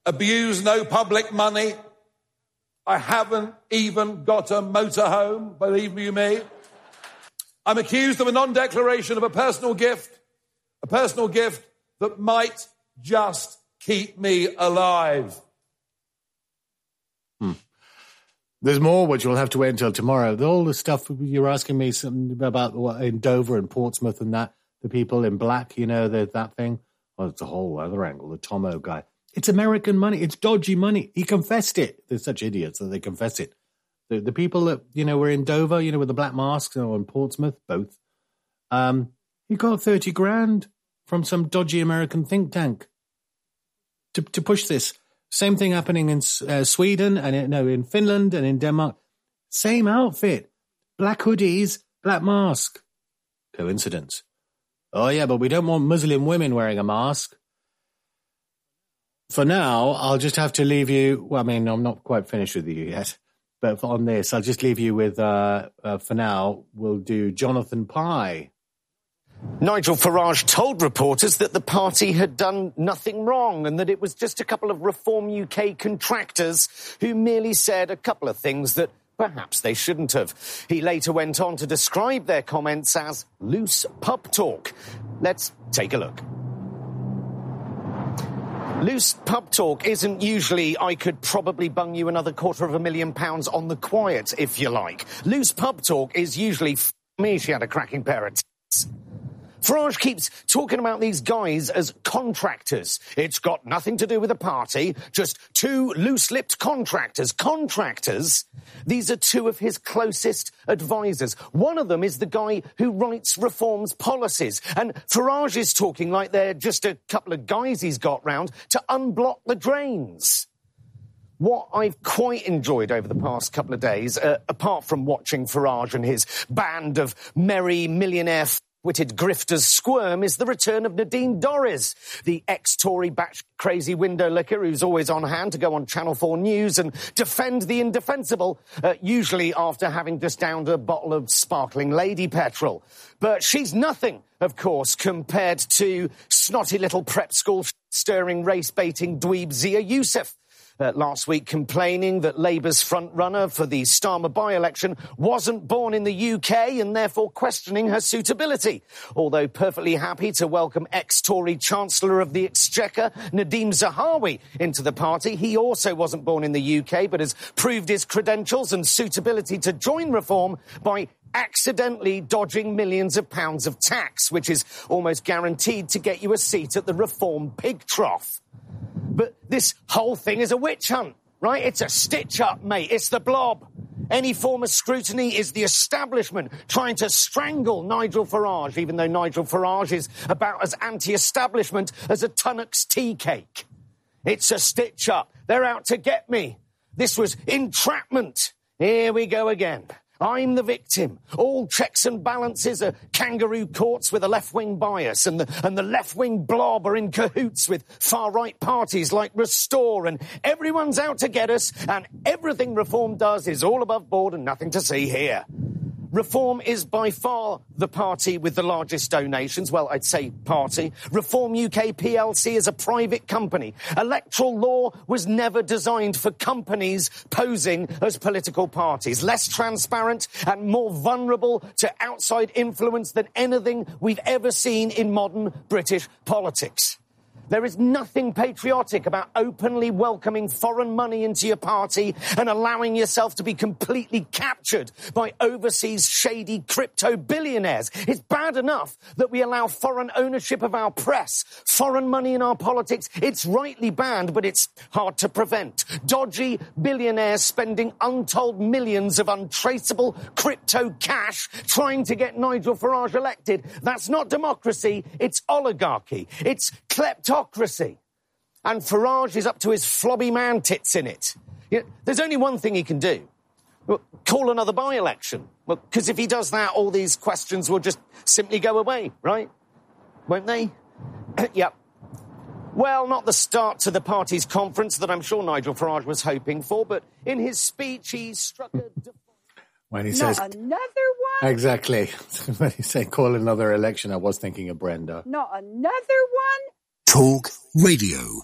abuse no public money. I haven't even got a motorhome, believe you me. I'm accused of a non-declaration of a personal gift that might just keep me alive. There's more, which we'll have to wait until tomorrow. All the stuff you're asking me something about in Dover and Portsmouth and that, the people in black, you know, that thing. Well, it's a whole other angle, the Tomo guy. It's American money. It's dodgy money. He confessed it. They're such idiots that they confess it. The people that, you know, were in Dover, you know, with the black masks, or in Portsmouth, both. He got 30 grand from some dodgy American think tank to push this. Same thing happening in Sweden and in Finland and in Denmark. Same outfit. Black hoodies, black mask. Coincidence. Oh, yeah, but we don't want Muslim women wearing a mask. For now, I'll just have to leave you. Well, I mean, I'm not quite finished with you yet. But on this, I'll just leave you with, for now, we'll do Jonathan Pie. Nigel Farage told reporters that the party had done nothing wrong and that it was just a couple of Reform UK contractors who merely said a couple of things that perhaps they shouldn't have. He later went on to describe their comments as loose pub talk. Let's take a look. Loose pub talk isn't usually, I could probably bung you another £250,000 on the quiet, if you like. Loose pub talk is usually, me, she had a cracking pair of tits. Farage keeps talking about these guys as contractors. It's got nothing to do with the party, just two loose-lipped contractors. Contractors? These are two of his closest advisors. One of them is the guy who writes Reform's policies. And Farage is talking like they're just a couple of guys he's got round to unblock the drains. What I've quite enjoyed over the past couple of days, apart from watching Farage and his band of merry millionaire witted grifters squirm, is the return of Nadine Dorries, the ex-Tory batch crazy window licker who's always on hand to go on Channel 4 News and defend the indefensible, usually after having just downed a bottle of sparkling lady petrol. But she's nothing, of course, compared to snotty little prep school stirring race-baiting dweeb Zia Youssef. Last week complaining that Labour's front-runner for the Starmer by-election wasn't born in the UK and therefore questioning her suitability. Although perfectly happy to welcome ex-Tory Chancellor of the Exchequer, Nadeem Zahawi, into the party, he also wasn't born in the UK but has proved his credentials and suitability to join Reform by accidentally dodging millions of pounds of tax, which is almost guaranteed to get you a seat at the Reform pig trough. But this whole thing is a witch hunt, right? It's a stitch-up, mate. It's the blob. Any form of scrutiny is the establishment trying to strangle Nigel Farage, even though Nigel Farage is about as anti-establishment as a Tunnock's tea cake. It's a stitch-up. They're out to get me. This was entrapment. Here we go again. I'm the victim. All checks and balances are kangaroo courts with a left-wing bias, and the left-wing blob are in cahoots with far-right parties like Restore, and everyone's out to get us, and everything Reform does is all above board and nothing to see here. Reform is by far the party with the largest donations. Well, I'd say party. Reform UK plc is a private company. Electoral law was never designed for companies posing as political parties. Less transparent and more vulnerable to outside influence than anything we've ever seen in modern British politics. There is nothing patriotic about openly welcoming foreign money into your party and allowing yourself to be completely captured by overseas shady crypto billionaires. It's bad enough that we allow foreign ownership of our press, foreign money in our politics. It's rightly banned, but it's hard to prevent. Dodgy billionaires spending untold millions of untraceable crypto cash trying to get Nigel Farage elected. That's not democracy, it's oligarchy. It's kleptocracy. And Farage is up to his flobby man tits in it. You know, there's only one thing he can do. Well, call another by-election. Well, because if he does that, all these questions will just simply go away, right? Won't they? Yep. Well, not the start to the party's conference that I'm sure Nigel Farage was hoping for, but in his speech he struck a... When he says... Not another one? Exactly. When he said call another election, I was thinking of Brenda. Not another one? Talk Radio.